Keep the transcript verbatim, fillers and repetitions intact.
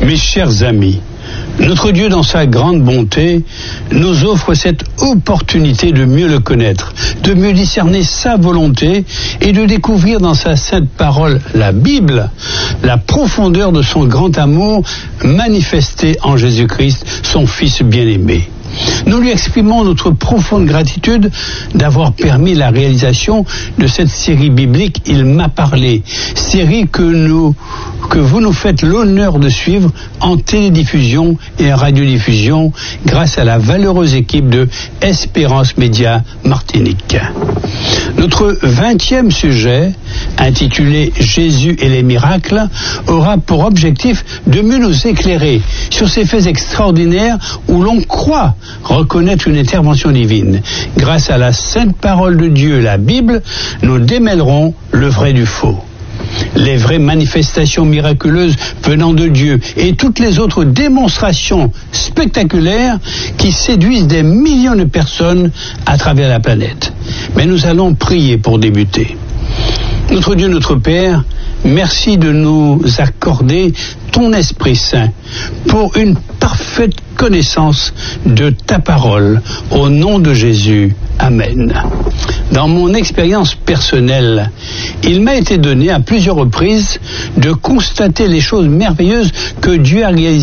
Mes chers amis, notre Dieu, dans sa grande bonté, nous offre cette opportunité de mieux le connaître, de mieux discerner sa volonté et de découvrir dans sa sainte parole, la Bible, la profondeur de son grand amour manifesté en Jésus-Christ, son Fils bien-aimé. Nous lui exprimons notre profonde gratitude d'avoir permis la réalisation de cette série biblique « Il m'a parlé », série que, nous, que vous nous faites l'honneur de suivre en télédiffusion et en radiodiffusion grâce à la valeureuse équipe de Espérance Média Martinique. Notre vingtième sujet, intitulé « Jésus et les miracles », aura pour objectif de mieux nous éclairer sur ces faits extraordinaires où l'on croit reconnaître une intervention divine. Grâce à la sainte parole de Dieu, la Bible, nous démêlerons le vrai du faux. Les vraies manifestations miraculeuses venant de Dieu et toutes les autres démonstrations spectaculaires qui séduisent des millions de personnes à travers la planète. Mais nous allons prier pour débuter. Notre Dieu, notre Père, merci de nous accorder ton Esprit Saint pour une parfaite connaissance de ta parole. Au nom de Jésus. Amen. Dans mon expérience personnelle, il m'a été donné à plusieurs reprises de constater les choses merveilleuses que Dieu a réalisées